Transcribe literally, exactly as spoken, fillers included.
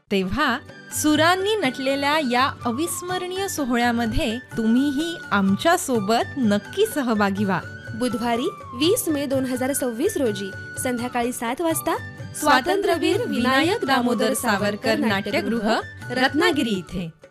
तेव्हा सुरांनी नटलेल्या या अविस्मरणीय सोहळ्यामध्ये तुम्हीही आमच्या सोबत नक्की सहभागी व्हा. बुधवारी वीस मे दोन हजार सव्वीस रोजी संध्याकाळी सात वाजता स्वातंत्र्यवीर विनायक दामोदर सावरकर नाट्यगृह, रत्नागिरी इथे.